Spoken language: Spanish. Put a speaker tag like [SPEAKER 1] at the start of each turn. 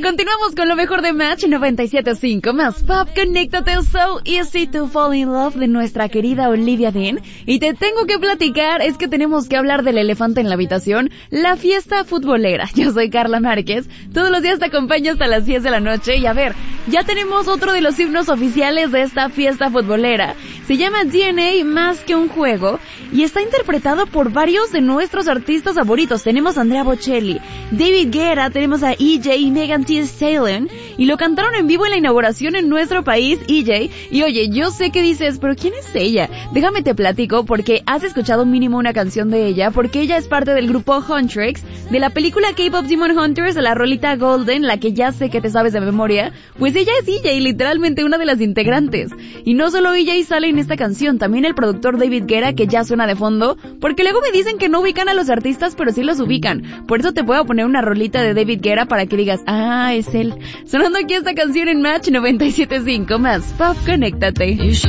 [SPEAKER 1] Continuamos con lo mejor de Match 97.5 más Pop. Conéctate. So Easy to Fall in Love de nuestra querida Olivia Dean. Y te tengo que platicar, es que tenemos que hablar del elefante en la habitación, la fiesta futbolera. Yo soy Carla Márquez, todos los días te acompaño hasta las 10 de la noche. Y a ver, ya tenemos otro de los himnos oficiales de esta fiesta futbolera. Se llama DNA Más que un juego y está interpretado por varios de nuestros artistas favoritos. Tenemos a Andrea Bocelli, David Guetta, tenemos a EJ y Megan Thee Stallion, y lo cantaron en vivo en la inauguración en nuestro país, EJ. Y oye, yo sé que dices, pero ¿quién es ella? Déjame te platico, porque has escuchado mínimo una canción de ella, porque ella es parte del grupo Huntrix, de la película K-Pop Demon Hunters, de la rolita Golden, la que ya sé que te sabes de memoria. Pues ella es EJ, literalmente una de las integrantes. Y no solo EJ sale en esta canción, también el productor David Guetta, que ya suena de fondo, porque luego me dicen que no ubican a los artistas, pero sí los ubican. Por eso te puedo poner una rolita de David Guetta para que digas, ah, es él. Sonando aquí esta canción en Match 97.5 más Pop, conéctate.